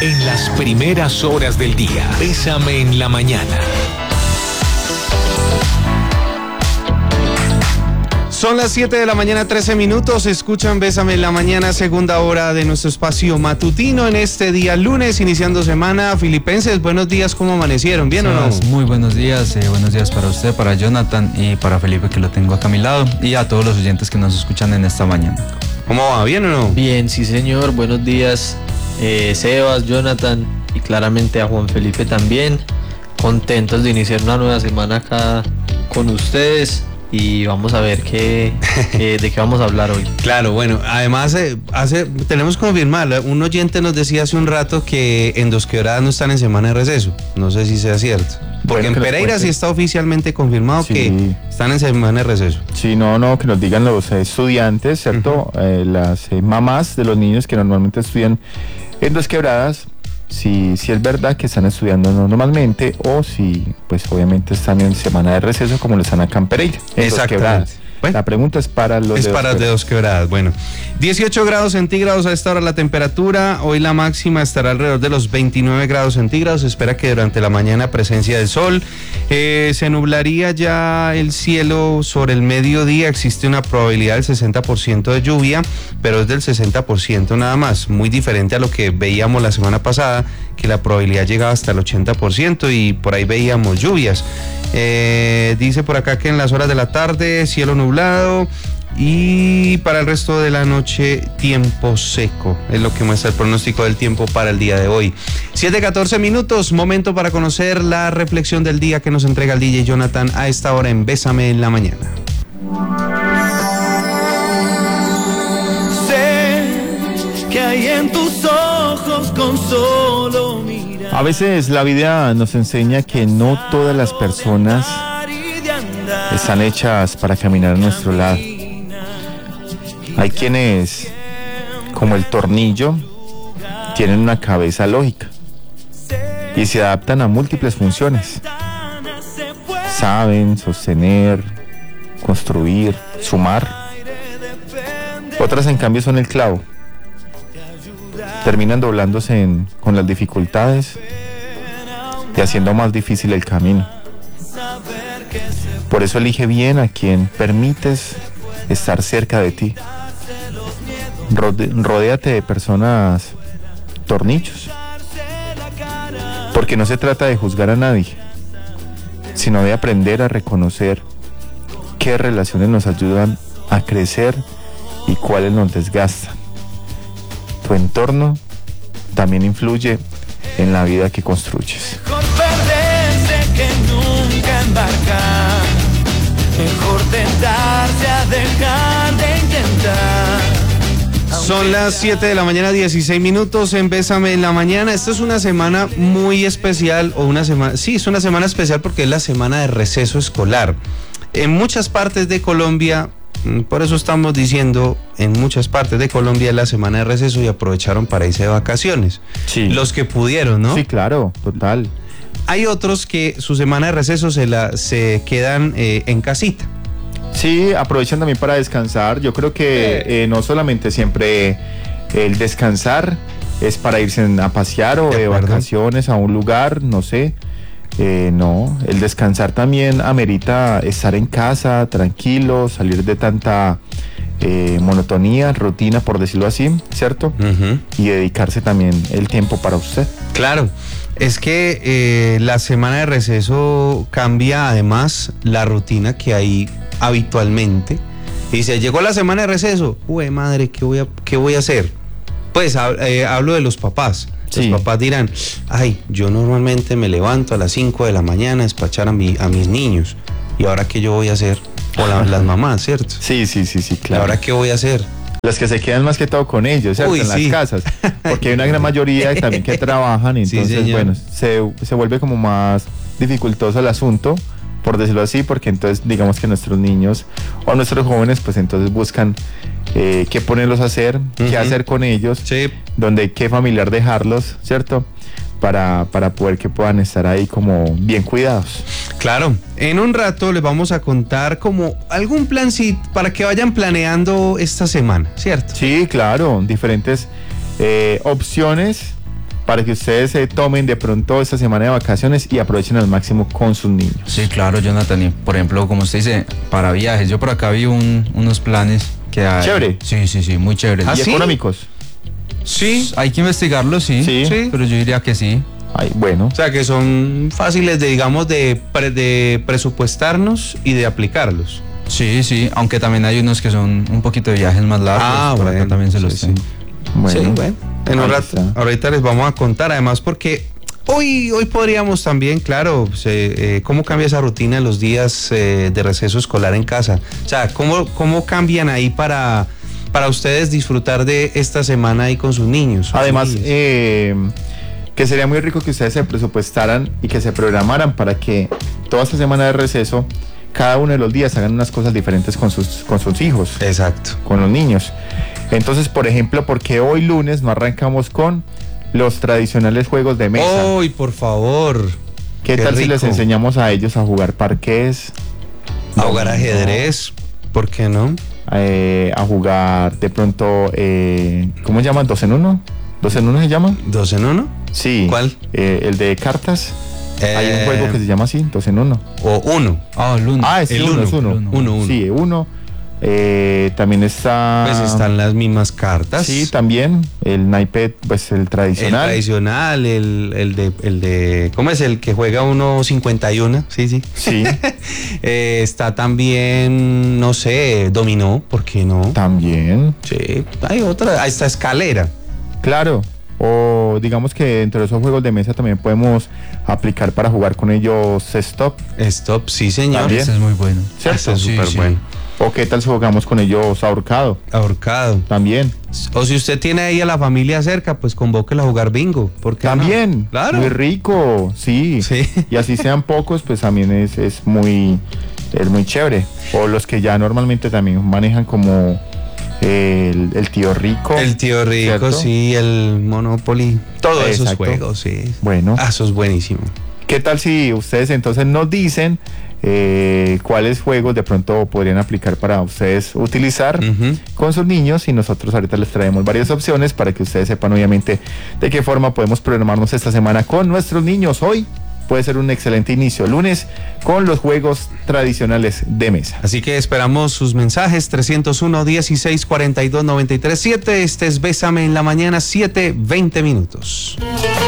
En las primeras horas del día, Bésame en la mañana. Son las 7 de la mañana, 13 minutos. Escuchan Bésame en la mañana, segunda hora de nuestro espacio matutino en este día lunes, iniciando semana. Filipenses, buenos días, ¿cómo amanecieron? ¿Bien o no? Muy buenos días para usted, para Jonathan y para Felipe, que lo tengo acá a mi lado, y a todos los oyentes que nos escuchan en esta mañana. ¿Cómo va? ¿Bien o no? Bien, sí señor, buenos días, Sebas, Jonathan y claramente a Juan Felipe también. Contentos de iniciar una nueva semana acá con ustedes. Y vamos a ver de qué vamos a hablar hoy. Claro, bueno, además tenemos que confirmar, un oyente nos decía hace un rato que en Dos Quebradas no están en semana de receso. No sé si sea cierto. Porque en Pereira sí está oficialmente confirmado que están en semana de receso. Sí, que nos digan los estudiantes, ¿cierto? Las mamás de los niños que normalmente estudian en Dos Quebradas. Si es verdad que están estudiando normalmente o si pues obviamente están en semana de receso como lo están acá en Pereira. Exactamente. Bueno, la pregunta es para los de Dos Quebradas. Bueno, 18 grados centígrados a esta hora la temperatura. Hoy la máxima estará alrededor de los 29 grados centígrados. Se espera que durante la mañana presencia del sol. Se nublaría ya el cielo sobre el mediodía. Existe una probabilidad del 60% de lluvia, pero es del 60% nada más. Muy diferente a lo que veíamos la semana pasada, que la probabilidad llegaba hasta el 80% y por ahí veíamos lluvias. Dice por acá que en las horas de la tarde cielo nublado y para el resto de la noche tiempo seco, es lo que muestra el pronóstico del tiempo para el día de hoy. 7:14 minutos, momento para conocer la reflexión del día que nos entrega el DJ Jonathan a esta hora en Bésame en la mañana. Sé que hay en tus ojos con solo mirar. A veces la vida nos enseña que no todas las personas están hechas para caminar a nuestro lado. Hay quienes, como el tornillo, tienen una cabeza lógica y se adaptan a múltiples funciones. Saben sostener, construir, sumar. Otras, en cambio, son el clavo. Terminan doblándose con las dificultades y haciendo más difícil el camino. Por eso elige bien a quien permites estar cerca de ti. Rodéate de personas tornillos, porque no se trata de juzgar a nadie, sino de aprender a reconocer qué relaciones nos ayudan a crecer y cuáles nos desgastan. Tu entorno también influye en la vida que construyes. Mejor perderse que nunca embarcar. Mejor tentarse a dejar de intentar. Son las 7 de la mañana, 16 minutos en Bésame en la mañana. Esta es una semana muy especial, es una semana especial porque es la semana de receso escolar. En muchas partes de Colombia, por eso estamos diciendo, en muchas partes de Colombia es la semana de receso y aprovecharon para irse de vacaciones. Sí. Los que pudieron, ¿no? Sí, claro, total. Hay otros que su semana de receso se quedan en casita. Sí, aprovechan también para descansar. Yo creo que no solamente siempre el descansar es para irse a pasear o de vacaciones a un lugar, no sé. No, el descansar también amerita estar en casa, tranquilo, salir de tanta monotonía, rutina, por decirlo así, ¿cierto? Y dedicarse también el tiempo para usted. Claro, es que la semana de receso cambia además la rutina que hay habitualmente. Dice, llegó la semana de receso, uy madre, ¿qué voy a hacer? Pues hablo de los papás. Los papás dirán, ay, yo normalmente me levanto a las 5 de la mañana a despachar a mis niños. ¿Y ahora qué yo voy a hacer? O las mamás, ¿cierto? Sí, claro. ¿Y ahora qué voy a hacer? Las que se quedan más que todo con ellos, ¿cierto? En las casas. Porque hay una gran mayoría también que trabajan, entonces, bueno, se vuelve como más dificultoso el asunto, por decirlo así, porque entonces digamos que nuestros niños o nuestros jóvenes pues entonces buscan qué ponerlos a hacer, qué hacer con ellos, qué familiar dejarlos, ¿cierto? Para poder que puedan estar ahí como bien cuidados. Claro, en un rato les vamos a contar como algún plan para que vayan planeando esta semana, ¿cierto? Sí, claro, diferentes opciones para que ustedes se tomen de pronto esta semana de vacaciones y aprovechen al máximo con sus niños. Sí, claro, Jonathan. Y por ejemplo, como usted dice, para viajes, yo por acá vi unos planes que hay. Chévere. Sí, muy chévere. ¿Y económicos? Sí. Hay que investigarlo, sí, pero yo diría que sí. Ay, bueno. O sea, que son fáciles de, digamos, de presupuestarnos y de aplicarlos. Sí, aunque también hay unos que son un poquito de viajes más largos. Por acá también se los tengo. Bueno, sí, bueno. En un rato, ahorita les vamos a contar, además, porque hoy podríamos también, claro, cómo cambia esa rutina en los días de receso escolar en casa. O sea, cómo cambian ahí para ustedes disfrutar de esta semana ahí con sus niños. Además, que sería muy rico que ustedes se presupuestaran y que se programaran para que toda esta semana de receso, cada uno de los días hagan unas cosas diferentes con sus hijos. Exacto. Con los niños. Entonces, por ejemplo, ¿por qué hoy lunes no arrancamos con los tradicionales juegos de mesa? ¡Uy, por favor! ¿Qué tal si les enseñamos a ellos a jugar parqués? A jugar ajedrez, ¿por qué no? A jugar de pronto, ¿cómo se llama? ¿2 en 1? ¿2 en 1 se llama? ¿2 en 1? Sí. ¿Cuál? El de cartas. Hay un juego que se llama así, 2 en 1. O 1. El 1. Es el 1. 1. Sí, 1. También está... Pues están las mismas cartas. Sí, también. El naiped, pues el tradicional. El tradicional, el de ¿cómo es? El que juega 1.51. Sí. Sí. Está también, no sé, dominó, ¿por qué no? También. Sí, hay otra, ahí está escalera. Claro. O digamos que dentro de esos juegos de mesa también podemos aplicar para jugar con ellos Stop. Stop, sí señor. También. Ese es muy bueno. ¿Cierto? Ese es súper bueno. O qué tal si jugamos con ellos Ahorcado. También. O si usted tiene ahí a la familia cerca, pues convóquela a jugar bingo. ¿Por qué también. No? Claro. Muy rico, sí. Y así sean pocos, pues también es muy chévere. O los que ya normalmente también manejan como el tío rico. El tío rico, ¿cierto? Sí, el Monopoly. Todos esos juegos, sí. Bueno. Eso es buenísimo. ¿Qué tal si ustedes entonces nos dicen cuáles juegos de pronto podrían aplicar para ustedes utilizar con sus niños? Y nosotros ahorita les traemos varias opciones para que ustedes sepan obviamente de qué forma podemos programarnos esta semana con nuestros niños. Hoy puede ser un excelente inicio, lunes, con los juegos tradicionales de mesa. Así que esperamos sus mensajes, 301-1642-937. Este es Bésame en la Mañana, 7:20.